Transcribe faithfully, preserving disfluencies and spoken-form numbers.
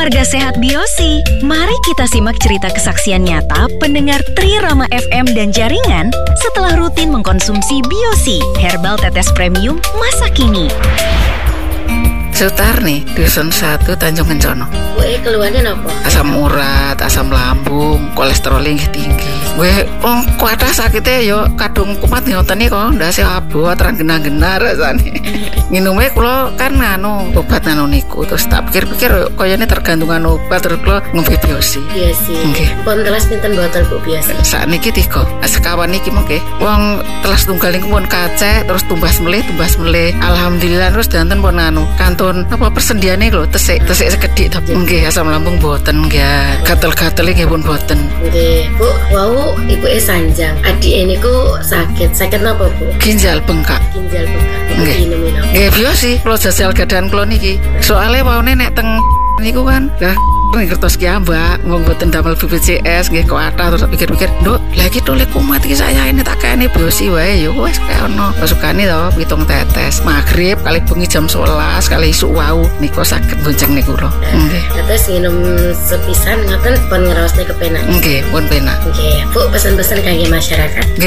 Keluarga Sehat Biosi, mari kita simak cerita kesaksian nyata pendengar Tri Rama F M dan jaringan setelah rutin mengkonsumsi Biosi, herbal tetes premium masa kini. Sutarni, dusun satu Tanjung Kencono. Gue keluarnya apa? Asam urat, asam lambung, kolesterol tinggi tinggi. Gue oh kuatah sakitnya yo kadung kumat ngoten nih kok ndase abot terang genah-genah rasane. Minumnya kulo kan anu obat anu niku terus tak pikir-pikir koyone tergantungan obat terus kulo ngombe Biosi. Biosi. Nggih. Pon telas pinten botol Bu Biosi? Sakniki tiga. Sekawan niki mengke. Wong telas tunggal niku pun kacek terus tumbas melih tumbas melih. Alhamdulillah terus danten pun anu kantun apa persendiane lho tesik tesik sekedhik tapi nggih asam lambung boten nggih. Gatel-gatel nggih pun boten. Nggih, Bu. Wau ibuke sanjang. Adik niku sakit. Sakit napa, Bu? Ginjal bengkak. Ginjal bengkak. Nggih. Minum napa? Nggih Biosi, kula jajal gadahan kula niki. Soale waune nek teng niku kan lah ning kertas ki Mbak, wong boten damel B P J S nggih kok athah terus pikir-pikir, "Nduk, lah iki tole kumat iki saya ini tak kene Biosi wae ya wis kaya ono." Sukane to pitung tetes. Magrib kali bengi jam sewelas kali isuk wau niku saged bonceng niku lho. Nggih. Terus minum sepisan ngoten pun ngraosne kepenak. Nggih, pun penak. Nggih, Bu, pesan-pesan kangge masyarakat.